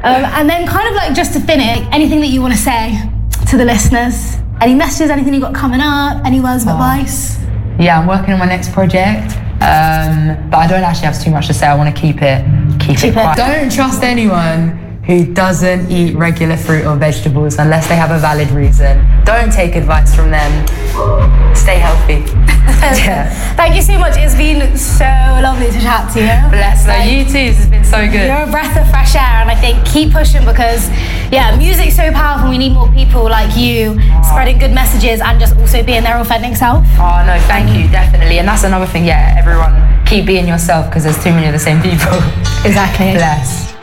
And then kind of like just to finish, anything that you want to say to the listeners? Any messages, anything you've got coming up, any words of advice? Yeah, I'm working on my next project, but I don't actually have too much to say. I want to keep it quiet. Don't trust anyone who doesn't eat regular fruit or vegetables unless they have a valid reason. Don't take advice from them. Stay healthy. Yeah. Thank you so much. It's been so lovely to chat to you. Bless you. You too. This has been so good. You're a breath of fresh air, and I think keep pushing because, yeah, music's so powerful. We need more people like you spreading good messages and just also being their authentic self. Oh no, thank you, definitely. And that's another thing. Yeah, everyone keep being yourself because there's too many of the same people. Exactly. Bless.